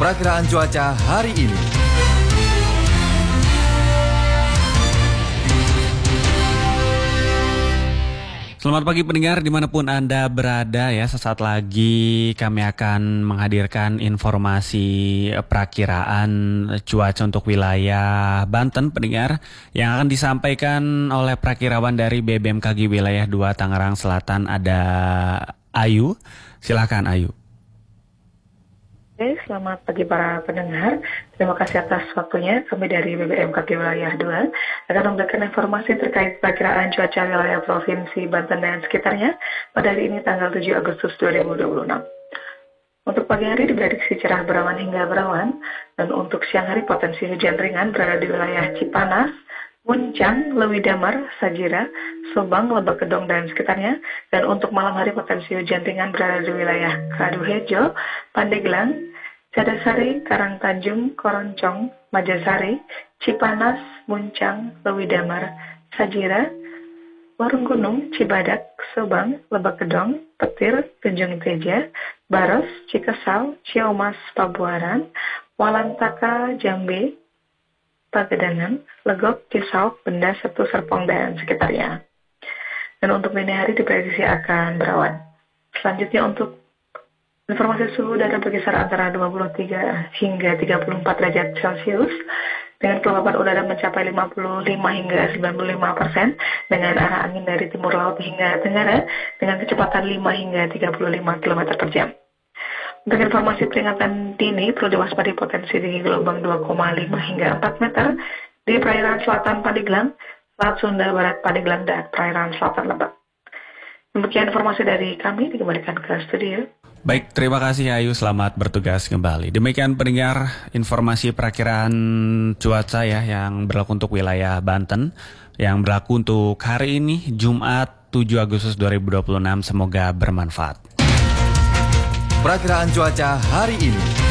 Perakiraan cuaca hari ini. Selamat pagi pendengar dimanapun Anda berada ya. Sesaat lagi kami akan menghadirkan informasi perakiraan cuaca untuk wilayah Banten pendengar yang akan disampaikan oleh perakirawan dari BBMKG wilayah 2 Tangerang Selatan. Ada Ayu, silakan Ayu. Oke, selamat pagi para pendengar. Terima kasih atas waktunya. Kami dari BBMKG Wilayah 2 akan memberikan informasi terkait perakiraan cuaca wilayah Provinsi Banten dan sekitarnya pada hari ini tanggal 7 Agustus 2026. Untuk pagi hari diprediksi cerah berawan hingga berawan, dan untuk siang hari potensi hujan ringan berada di wilayah Cipanas, Muncang, Lewi Damar, Sajira, Subang, Lebak Gedong dan sekitarnya. Dan untuk malam hari potensi hujan ringan berada di wilayah Kaduhejo, Pandeglang, Cadasari, Karangtanjung, Koroncong, Majasari, Cipanas, Muncang, Lewi Damar, Sajira, Warung Gunung, Cibadak, Subang, Lebak Gedong, Petir, Tunjung Teja, Baros, Cikesau, Ciamas, Pabuaran, Walantaka, Jambi, Pagedangan, Legok, Cisauk, Benda, Setu, Serpong, dan sekitarnya. Dan untuk dini hari diprediksi akan berawan. Selanjutnya untuk informasi suhu udara berkisar antara 23 hingga 34 derajat Celcius, dengan kelembapan udara mencapai 55 hingga 95%, dengan arah angin dari timur laut hingga tenggara, dengan kecepatan 5 hingga 35 km per jam. Untuk informasi peringatan dini, perlu diwaspadai potensi tinggi gelombang 2,5 hingga 4 meter di perairan selatan Pandeglang, Selat Sunda Barat Pandeglang, dan perairan selatan Lebak. Demikian informasi dari kami, dikembalikan ke studio. Baik, terima kasih Ayu, selamat bertugas kembali. Demikian pendengar informasi perakiraan cuaca ya yang berlaku untuk wilayah Banten, yang berlaku untuk hari ini Jumat 7 Agustus 2026. Semoga bermanfaat. Perakiraan cuaca hari ini.